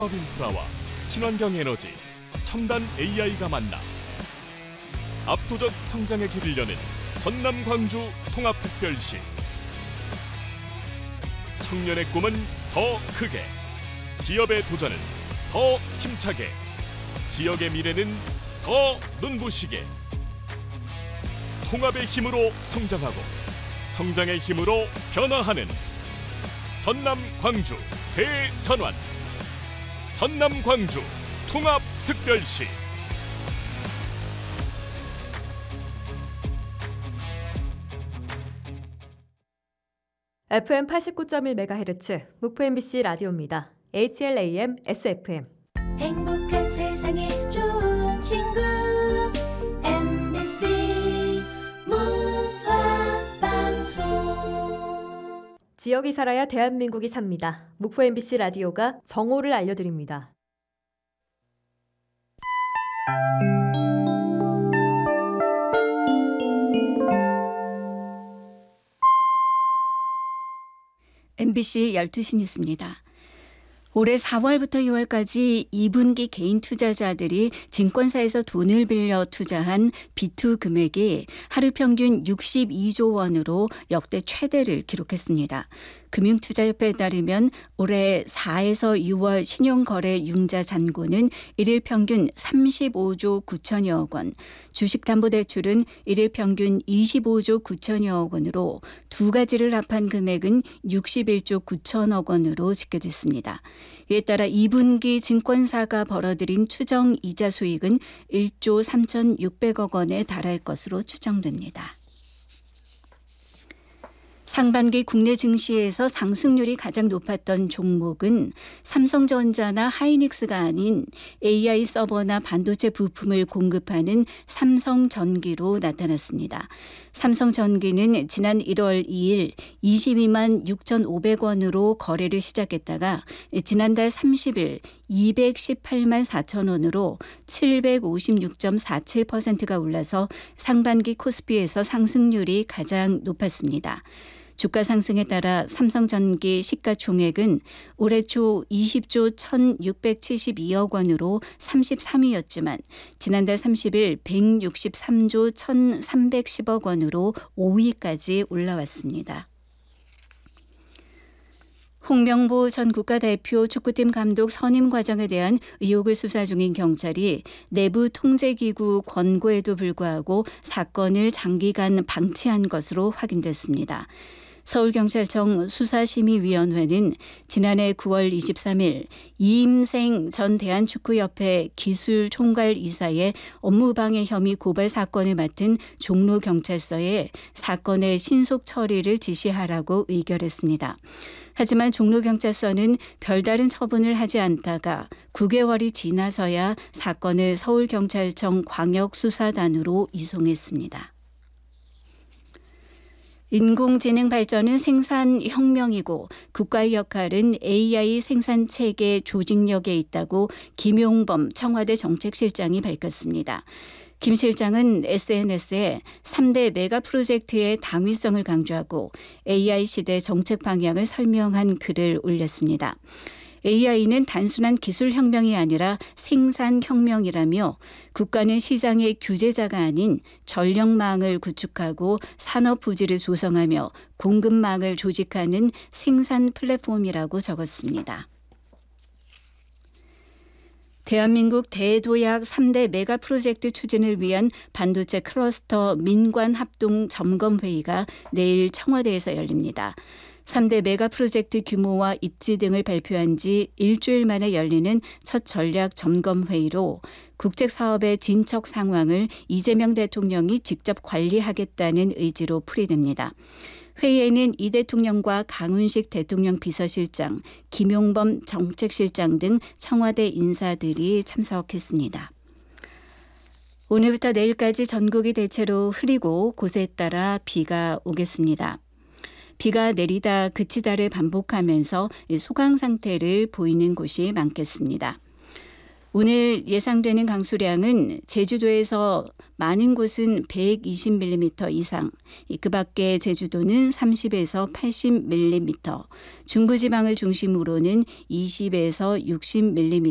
인프라와 친환경 에너지, 첨단 AI가 만나 압도적 성장의 길을 여는 전남 광주 통합특별시. 청년의 꿈은 더 크게, 기업의 도전은 더 힘차게, 지역의 미래는 더 눈부시게. 통합의 힘으로 성장하고 성장의 힘으로 변화하는 전남 광주 대전환. 전남 광주 통합특별시. FM 89.1MHz 목포 MBC 라디오입니다. HLAM SFM. 행복한 세상에 좋은 친구 MBC 문화방송. 지역이 살아야 대한민국이 삽니다. 목포 MBC 라디오가 정오를 알려드립니다. MBC 12시 뉴스입니다. 올해 4월부터 6월까지 2분기 개인 투자자들이 증권사에서 돈을 빌려 투자한 비투 금액이 하루 평균 62조 원으로 역대 최대를 기록했습니다. 금융투자협회에 따르면 올해 4에서 6월 신용거래 융자 잔고는 일일 평균 35조 9천여억 원, 주식담보대출은 일일 평균 25조 9천여억 원으로 두 가지를 합한 금액은 61조 9천억 원으로 집계됐습니다. 이에 따라 2분기 증권사가 벌어들인 추정 이자 수익은 1조 3,600억 원에 달할 것으로 추정됩니다. 상반기 국내 증시에서 상승률이 가장 높았던 종목은 삼성전자나 하이닉스가 아닌 AI 서버나 반도체 부품을 공급하는 삼성전기로 나타났습니다. 삼성전기는 지난 1월 2일 22만 6,500원으로 거래를 시작했다가 지난달 30일 218만 4천 원으로 756.47%가 올라서 상반기 코스피에서 상승률이 가장 높았습니다. 주가 상승에 따라 삼성전기 시가총액은 올해 초 20조 1,672억 원으로 33위였지만 지난달 30일 163조 1,310억 원으로 5위까지 올라왔습니다. 홍명보 전 국가대표 축구팀 감독 선임 과정에 대한 의혹을 수사 중인 경찰이 내부 통제기구 권고에도 불구하고 사건을 장기간 방치한 것으로 확인됐습니다. 서울경찰청 수사심의위원회는 지난해 9월 23일 이임생 전 대한축구협회 기술총괄이사의 업무방해 혐의 고발 사건을 맡은 종로경찰서에 사건의 신속 처리를 지시하라고 의결했습니다. 하지만 종로경찰서는 별다른 처분을 하지 않다가 9개월이 지나서야 사건을 서울경찰청 광역수사단으로 이송했습니다. 인공지능 발전은 생산혁명이고 국가의 역할은 AI 생산체계 조직력에 있다고 김용범 청와대 정책실장이 밝혔습니다. 김 실장은 SNS에 3대 메가 프로젝트의 당위성을 강조하고 AI 시대 정책 방향을 설명한 글을 올렸습니다. AI는 단순한 기술혁명이 아니라 생산혁명이라며 국가는 시장의 규제자가 아닌 전력망을 구축하고 산업부지를 조성하며 공급망을 조직하는 생산 플랫폼이라고 적었습니다. 대한민국 대도약 3대 메가 프로젝트 추진을 위한 반도체 클러스터 민관 합동 점검회의가 내일 청와대에서 열립니다. 3대 메가 프로젝트 규모와 입지 등을 발표한 지 일주일 만에 열리는 첫 전략 점검 회의로 국책 사업의 진척 상황을 이재명 대통령이 직접 관리하겠다는 의지로 풀이됩니다. 회의에는 이 대통령과 강훈식 대통령 비서실장, 김용범 정책실장 등 청와대 인사들이 참석했습니다. 오늘부터 내일까지 전국이 대체로 흐리고 곳에 따라 비가 오겠습니다. 비가 내리다 그치다를 반복하면서 소강 상태를 보이는 곳이 많겠습니다. 오늘 예상되는 강수량은 제주도에서 많은 곳은 120mm 이상, 그 밖에 제주도는 30에서 80mm, 중부지방을 중심으로는 20에서 60mm